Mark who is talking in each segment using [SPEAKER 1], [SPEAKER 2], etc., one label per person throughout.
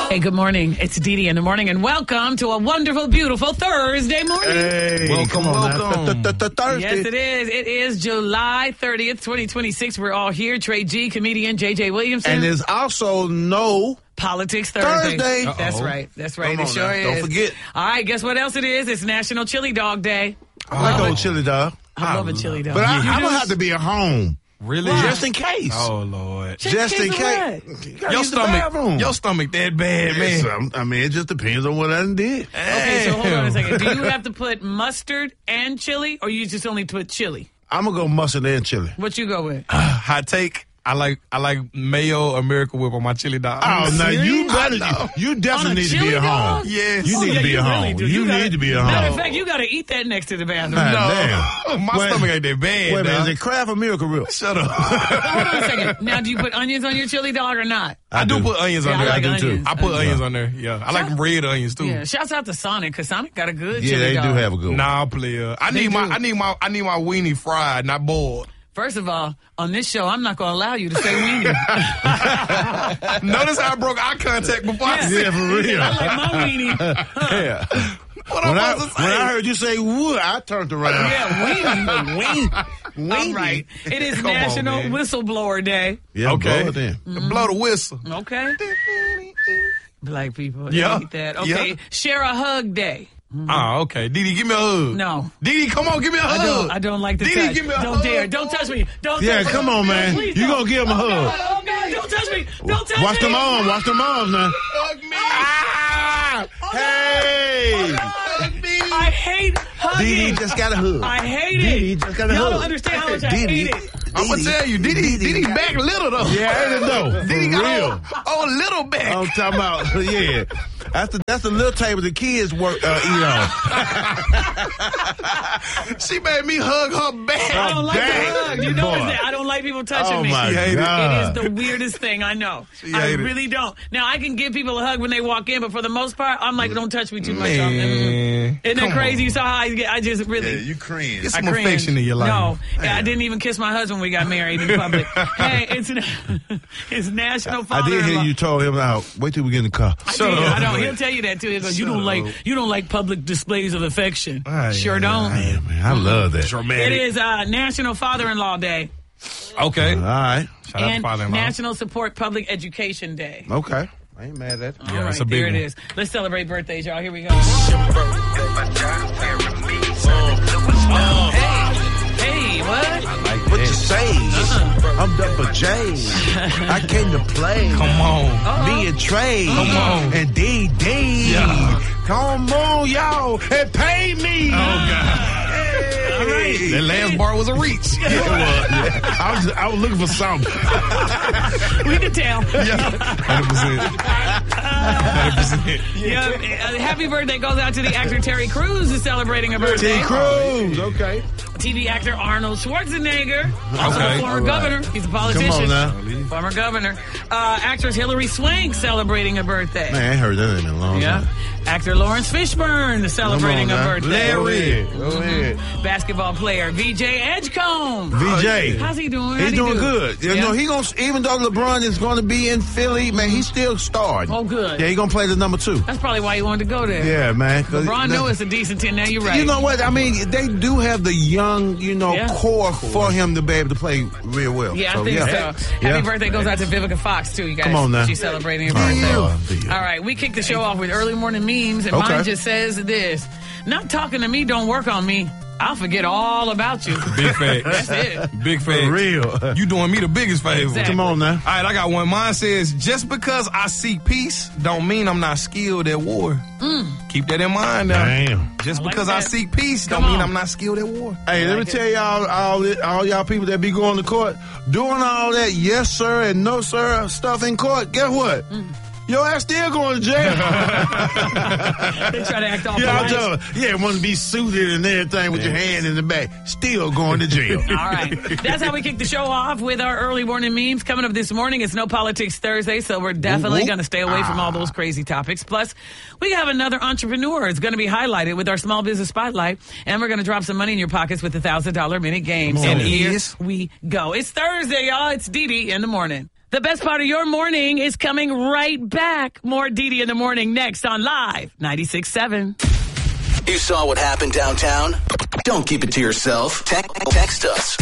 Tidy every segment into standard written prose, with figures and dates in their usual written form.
[SPEAKER 1] Hey, good morning. It's Dee Dee in the morning, and welcome to a wonderful, beautiful Thursday morning.
[SPEAKER 2] Hey, welcome.
[SPEAKER 1] Thursday. Yes, it is. It is July 30th, 2026. We're all here. Trey G, comedian J.J. Williamson.
[SPEAKER 2] And there's also no
[SPEAKER 1] Politics Thursday.
[SPEAKER 2] Uh-oh.
[SPEAKER 1] That's right. It sure is.
[SPEAKER 2] Don't forget.
[SPEAKER 1] All right, guess what else it is? It's National Chili Dog Day.
[SPEAKER 2] I like old chili dog.
[SPEAKER 1] I love a chili dog.
[SPEAKER 2] But I'm going to have to be at home.
[SPEAKER 3] Really?
[SPEAKER 1] Why?
[SPEAKER 2] Just in case.
[SPEAKER 3] Oh, Lord.
[SPEAKER 2] Just in case.
[SPEAKER 3] Your stomach that bad, man.
[SPEAKER 2] I mean, it just depends on what I done did.
[SPEAKER 1] Okay, so hold on a second. Do you have to put mustard and chili, or you just only put chili?
[SPEAKER 2] I'm going to go mustard and chili.
[SPEAKER 1] What you go with?
[SPEAKER 3] Hot take. I like mayo American Whip on my chili dog.
[SPEAKER 2] Oh, now you definitely need to be at home.
[SPEAKER 3] Yes.
[SPEAKER 2] You need to be at home. You need to be at home.
[SPEAKER 1] Matter of fact, you got to eat that next to the bathroom.
[SPEAKER 2] Damn.
[SPEAKER 3] My stomach ain't that bad.
[SPEAKER 2] Wait a minute,
[SPEAKER 3] dog.
[SPEAKER 2] is it Kraft or Miracle Whip?
[SPEAKER 3] Shut up.
[SPEAKER 1] Hold on a second. Now, do you put onions on your chili dog or not?
[SPEAKER 3] I do put onions on there.
[SPEAKER 1] I like
[SPEAKER 3] I do
[SPEAKER 1] onions.
[SPEAKER 3] too. I put onions on there. Yeah. I like them red onions too.
[SPEAKER 1] Yeah. Shouts out to Sonic, because Sonic got a good
[SPEAKER 2] Yeah,
[SPEAKER 1] chili
[SPEAKER 2] they
[SPEAKER 1] dog.
[SPEAKER 2] do have a good one.
[SPEAKER 3] Nah, player. I need my weenie fried, not boiled.
[SPEAKER 1] First of all, on this show, I'm not going to allow you to say weenie.
[SPEAKER 3] Notice how I broke eye contact before I said
[SPEAKER 2] Yeah, for real.
[SPEAKER 1] I like my weenie.
[SPEAKER 2] Yeah.
[SPEAKER 3] what I'm about to say.
[SPEAKER 2] When I heard you say wood, I turned around.
[SPEAKER 1] Yeah, weenie. All right. It is
[SPEAKER 3] Come on,
[SPEAKER 1] National
[SPEAKER 3] man.
[SPEAKER 1] Whistleblower Day.
[SPEAKER 2] Yeah,
[SPEAKER 3] Okay.
[SPEAKER 2] blow it in.
[SPEAKER 3] Blow the whistle.
[SPEAKER 1] Okay. Black people, they
[SPEAKER 3] Yeah.
[SPEAKER 1] eat that. Okay.
[SPEAKER 3] Yeah.
[SPEAKER 1] Share a hug day.
[SPEAKER 3] Oh, okay. Didi, give me a hug.
[SPEAKER 1] No.
[SPEAKER 3] Didi, come on, give me a hug.
[SPEAKER 1] I don't like the
[SPEAKER 3] Didi,
[SPEAKER 1] touch.
[SPEAKER 3] give me a
[SPEAKER 1] Don't
[SPEAKER 3] hug.
[SPEAKER 1] dare. Don't touch me. Don't
[SPEAKER 2] Yeah,
[SPEAKER 1] touch
[SPEAKER 2] come
[SPEAKER 1] me.
[SPEAKER 2] on, man.
[SPEAKER 1] Please
[SPEAKER 2] You
[SPEAKER 1] don't.
[SPEAKER 2] gonna give him a hug.
[SPEAKER 1] Oh, God, don't touch me. Don't touch
[SPEAKER 2] Watch
[SPEAKER 1] me.
[SPEAKER 2] them arms. Watch them arms now.
[SPEAKER 3] Hug me.
[SPEAKER 2] Ah! Hey!
[SPEAKER 3] Hug me.
[SPEAKER 1] I hate hugging.
[SPEAKER 2] Didi just got a hug.
[SPEAKER 1] I hate
[SPEAKER 2] Didi
[SPEAKER 1] it.
[SPEAKER 2] just got a
[SPEAKER 1] Y'all
[SPEAKER 2] hug.
[SPEAKER 1] don't understand how much I
[SPEAKER 2] Didi.
[SPEAKER 1] hate it.
[SPEAKER 3] I'm going to tell you, Didi back little though.
[SPEAKER 2] Yeah, ain't it though? For
[SPEAKER 3] Didi got
[SPEAKER 2] real.
[SPEAKER 3] on little back.
[SPEAKER 2] I'm talking about, yeah. That's the little table the kids work eat on.
[SPEAKER 3] She made me hug her back.
[SPEAKER 1] I don't like
[SPEAKER 2] dang.
[SPEAKER 1] the hug. You know
[SPEAKER 2] Boy.
[SPEAKER 1] that. I don't like people touching
[SPEAKER 2] Oh
[SPEAKER 1] me.
[SPEAKER 2] my
[SPEAKER 3] She hated it.
[SPEAKER 2] God.
[SPEAKER 1] It is the weirdest thing, I know.
[SPEAKER 3] She
[SPEAKER 1] I
[SPEAKER 3] hated it.
[SPEAKER 1] really don't. Now, I can give people a hug when they walk in, but for the most part, I'm like, don't touch me too much.
[SPEAKER 3] Man,
[SPEAKER 1] Isn't that
[SPEAKER 3] come
[SPEAKER 1] crazy?
[SPEAKER 3] on.
[SPEAKER 1] You saw how I just really...
[SPEAKER 2] cringe.
[SPEAKER 3] Get
[SPEAKER 1] I
[SPEAKER 3] some affection
[SPEAKER 1] cringed.
[SPEAKER 3] in your life.
[SPEAKER 1] No, I didn't even kiss my husband when we got married in public. Hey, it's National
[SPEAKER 2] I
[SPEAKER 1] Father-in-Law.
[SPEAKER 2] did hear you told him out. Wait till we get in the car.
[SPEAKER 1] I know. He'll tell you that too. He goes, "You don't like public displays of affection." Sure don't.
[SPEAKER 2] Yeah, man, I love that.
[SPEAKER 3] Dramatic.
[SPEAKER 1] It is National Father-in-Law Day
[SPEAKER 3] Okay.
[SPEAKER 2] All right.
[SPEAKER 3] Shout out to
[SPEAKER 1] and
[SPEAKER 3] father-in-law.
[SPEAKER 1] National Support Public Education Day.
[SPEAKER 2] Okay. I ain't mad at that.
[SPEAKER 1] All right,
[SPEAKER 3] it's a big
[SPEAKER 1] there
[SPEAKER 3] one.
[SPEAKER 1] it is. Let's celebrate birthdays, y'all. Here we go. Hey, what?
[SPEAKER 2] What you say? I'm Double J. I came to play.
[SPEAKER 3] Come on.
[SPEAKER 2] Me and Trey.
[SPEAKER 3] Come on.
[SPEAKER 2] And D.
[SPEAKER 3] Yeah.
[SPEAKER 2] Come on, y'all. And pay me.
[SPEAKER 3] Oh, God.
[SPEAKER 1] All right.
[SPEAKER 3] That last bar was a reach.
[SPEAKER 2] Yeah, it was. Yeah. I was looking for something.
[SPEAKER 1] We can tell.
[SPEAKER 3] 100%. 100%.
[SPEAKER 1] Yeah, happy birthday goes out to the actor Terry Crews, who's celebrating a birthday.
[SPEAKER 2] T. Cruz. Okay.
[SPEAKER 1] TV actor Arnold Schwarzenegger, also
[SPEAKER 3] Okay.
[SPEAKER 1] a former
[SPEAKER 2] All right.
[SPEAKER 1] governor. He's a politician.
[SPEAKER 2] Come on now.
[SPEAKER 1] Former governor. Actress Hillary Swank celebrating a birthday.
[SPEAKER 2] Man, I ain't heard that in a long
[SPEAKER 1] Yeah.
[SPEAKER 2] time.
[SPEAKER 1] Actor Lawrence Fishburne is celebrating a
[SPEAKER 2] Come on now.
[SPEAKER 1] birthday.
[SPEAKER 2] Go ahead. Go ahead.
[SPEAKER 1] Basketball player VJ Edgecombe.
[SPEAKER 2] VJ.
[SPEAKER 1] How's he doing?
[SPEAKER 2] He's
[SPEAKER 1] How'd he
[SPEAKER 2] doing
[SPEAKER 1] do?
[SPEAKER 2] good. You
[SPEAKER 1] Yeah?
[SPEAKER 2] know, he gonna, even though LeBron is going to be in Philly, man, he's still starting.
[SPEAKER 1] Oh, good.
[SPEAKER 2] Yeah, he's going to play the number 2.
[SPEAKER 1] That's probably why he wanted to go there.
[SPEAKER 2] Yeah, man. 'Cause
[SPEAKER 1] LeBron knew it's a decent team. Now you're right.
[SPEAKER 2] You know what? I mean, they do have the young,
[SPEAKER 1] Yeah.
[SPEAKER 2] core for him to be able to play real well.
[SPEAKER 1] Yeah, I think so.
[SPEAKER 2] Yeah.
[SPEAKER 1] Happy birthday goes out to Vivica Fox, too, you guys.
[SPEAKER 2] Come on now.
[SPEAKER 1] She's celebrating her
[SPEAKER 2] Yeah.
[SPEAKER 1] birthday.
[SPEAKER 2] Yeah.
[SPEAKER 1] All right, we kicked the show off with early morning memes, and
[SPEAKER 2] Okay.
[SPEAKER 1] mine just says this. Not talking to me don't work on me. I'll forget all about you.
[SPEAKER 3] Big facts.
[SPEAKER 1] That's it.
[SPEAKER 3] Big facts.
[SPEAKER 2] For real.
[SPEAKER 3] You doing me the biggest favor.
[SPEAKER 1] Exactly.
[SPEAKER 2] Come on now.
[SPEAKER 3] All right, I got one. Mine says, just because I seek peace don't mean I'm not skilled at war. Keep that in mind now.
[SPEAKER 2] Damn.
[SPEAKER 3] Just
[SPEAKER 1] I like
[SPEAKER 3] because I
[SPEAKER 1] that.
[SPEAKER 3] seek peace don't
[SPEAKER 1] Come
[SPEAKER 3] mean
[SPEAKER 1] on.
[SPEAKER 3] I'm not skilled at war.
[SPEAKER 2] Hey, let me tell y'all, all y'all people that be going to court, doing all that yes sir and no sir stuff in court, guess what? Your ass still going to jail.
[SPEAKER 1] They try to act all
[SPEAKER 2] Yeah, I'm
[SPEAKER 1] polite.
[SPEAKER 2] telling you. Yeah, want to be suited and everything with your hand in the back. Still going to jail.
[SPEAKER 1] All right. That's how we kick the show off with our early morning memes. Coming up this morning, it's No Politics Thursday, so we're definitely
[SPEAKER 2] Ooh.
[SPEAKER 1] going to stay away from all those crazy topics. Plus, we have another entrepreneur. It's going to be highlighted with our small business spotlight, and we're going to drop some money in your pockets with the $1,000 minute game.
[SPEAKER 2] Come on.
[SPEAKER 1] And here
[SPEAKER 3] Yes.
[SPEAKER 1] we go. It's Thursday, y'all. It's Dee Dee in the morning. The best part of your morning is coming right back. More Dee in the Morning next on Live 96.7.
[SPEAKER 4] You saw what happened downtown? Don't keep it to yourself. Text us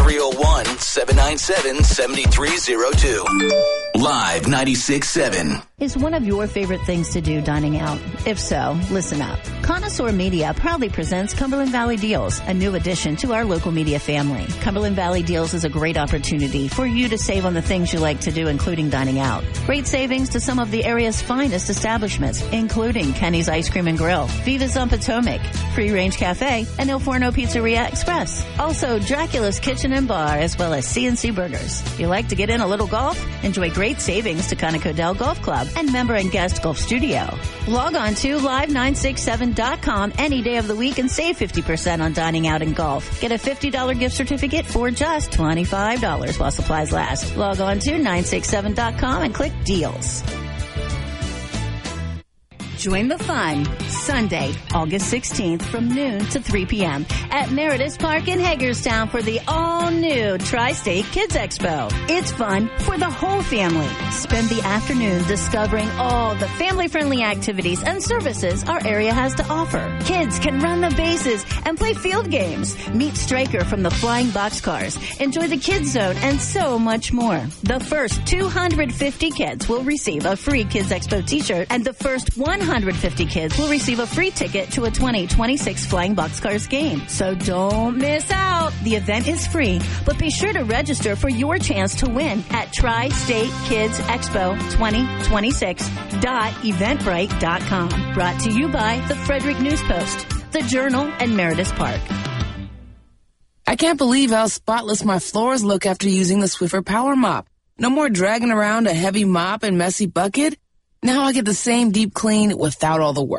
[SPEAKER 4] 301-797-7302. Live 96.7.
[SPEAKER 5] Is one of your favorite things to do dining out? If so, listen up. Connoisseur Media proudly presents Cumberland Valley Deals, a new addition to our local media family. Cumberland Valley Deals is a great opportunity for you to save on the things you like to do, including dining out. Great savings to some of the area's finest establishments, including Kenny's Ice Cream and Grill, Viva's on Potomac, Free Range Cafe, and Il Forno Pizzeria Express. Also, Dracula's Kitchen and Bar, as well as CNC Burgers. You like to get in a little golf? Enjoy great savings to Conoco Dell Golf Club and member and guest golf studio. Log on to live967.com any day of the week and save 50% on dining out and golf. Get a $50 gift certificate for just $25 while supplies last. Log on to 967.com and click deals. Join the fun Sunday, August 16th from noon to 3 p.m. at Meredith Park in Hagerstown for the all-new Tri-State Kids Expo. It's fun for the whole family. Spend the afternoon discovering all the family-friendly activities and services our area has to offer. Kids can run the bases and play field games. Meet Stryker from the Flying Boxcars. Enjoy the Kids Zone and so much more. The first 250 kids will receive a free Kids Expo t-shirt, and the first 150 kids will receive a free ticket to a 2026 Flying Boxcars game. So don't miss out. The event is free, but be sure to register for your chance to win at Tri-State Kids Expo 2026.eventbrite.com. Brought to you by the Frederick News Post, the Journal, and Meredith Park.
[SPEAKER 6] I can't believe how spotless my floors look after using the Swiffer Power Mop. No more dragging around a heavy mop and messy bucket. Now I get the same deep clean without all the work.